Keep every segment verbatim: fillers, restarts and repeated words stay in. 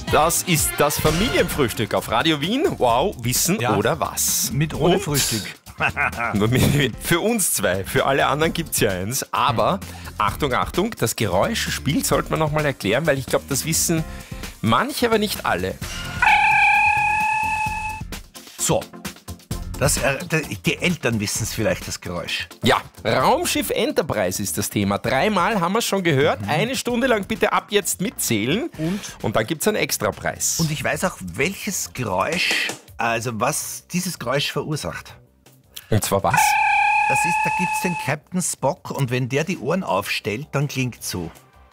Das ist das Familienfrühstück auf Radio Wien. Wow, Wissen Ja. oder was? Mit ohne Und Frühstück. Für uns zwei, für alle anderen gibt es ja eins. Aber Achtung, Achtung, das Geräuschspiel sollte man nochmal erklären, weil ich glaube, das wissen manche, aber nicht alle. So. Das, äh, die Eltern wissen es vielleicht, das Geräusch. Ja, Raumschiff Enterprise ist das Thema. Dreimal haben wir es schon gehört. Eine Stunde lang bitte ab jetzt mitzählen. Und? Und dann gibt es einen Extrapreis. Und ich weiß auch, welches Geräusch, also was dieses Geräusch verursacht. Und zwar was? Das ist, da gibt es den Captain Spock und wenn der die Ohren aufstellt, dann klingt so.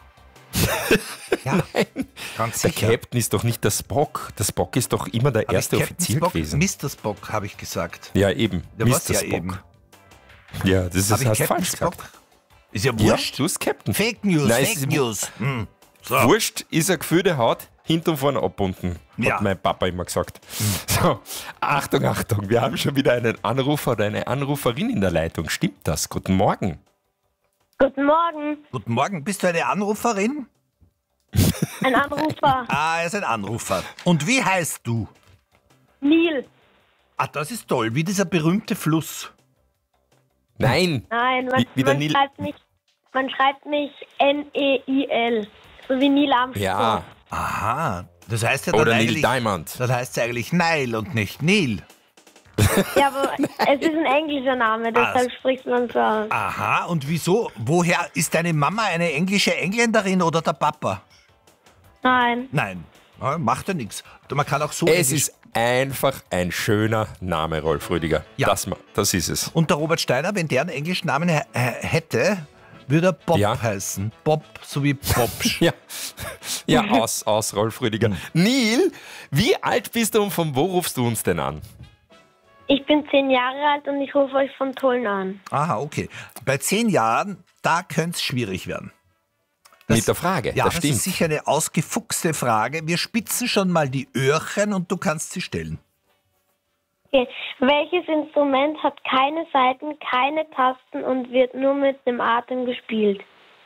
Ja, ganz Der sicher. Captain ist doch nicht der Spock. Der Spock ist doch immer der Hab erste ich Captain Offizier Spock, gewesen. Mister Spock, habe ich gesagt. Ja, eben. Der war's Mister ja Spock. eben. Ja, das ist Habe ich hast Captain falsch Spock? gesagt. Ist ja Ja, wurscht. du hast Captain. Fake News, Nein, es Fake ist- News. Hm. So. Wurscht ist eine gefühlte Haut, hinten und vorne abbunden, Ja. hat mein Papa immer gesagt. So, Achtung, Achtung, wir haben schon wieder einen Anrufer oder eine Anruferin in der Leitung. Stimmt das? Guten Morgen. Guten Morgen, Guten Morgen, bist du eine Anruferin? ein Anrufer. Ah, er ist ein Anrufer. Und wie heißt du? Neil. Ah, das ist toll, wie dieser berühmte Fluss. Nein, Nein, man, Wie- wie der man, Neil- schreibt mich, man schreibt mich N E I L. So wie Neil Armstrong. ja. Aha, das heißt ja dann Oder Neil eigentlich... Diamond. Das heißt ja eigentlich Nile und nicht Neil. Ja, aber es ist ein englischer Name, deshalb spricht man so aus. Aha, und wieso? Woher ist deine Mama eine englische Engländerin oder der Papa? Nein, Nein, ja, macht ja nichts. Man kann auch so Es Englisch- ist einfach ein schöner Name, Rolf Rüdiger. Ja. Das, ma- das ist es. Und der Robert Steiner, wenn der einen englischen Namen h- hätte, würde er Bob Ja. heißen. Bob, so wie Bobsch. Ja, ja aus, aus, Rolf Rüdiger. Neil, wie alt bist du und von wo rufst du uns denn an? ich bin zehn Jahre alt und ich rufe euch von Tulln an. Aha, okay. Bei zehn Jahren, da könnte es schwierig werden. Das- Mit der Frage, Ja, das das, stimmt. ist sicher eine ausgefuchste Frage. Wir spitzen schon mal die Öhrchen und du kannst sie stellen. Okay. Welches Instrument hat keine Saiten, keine Tasten und wird nur mit dem Atem gespielt?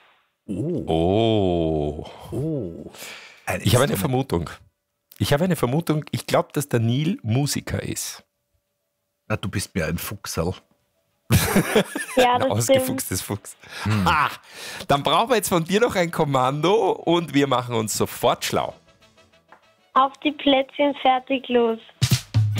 Oh. Oh. Ein Ich habe eine Instrument. Vermutung. Ich habe eine Vermutung. Ich glaube, dass der Neil Musiker ist. Na, du bist mir ein Fuchsal. Ja, Ein das stimmt. ausgefuchstes Fuchs. Ah, dann brauchen wir jetzt von dir noch ein Kommando und wir machen uns sofort schlau. Auf die Plätzchen, fertig, los.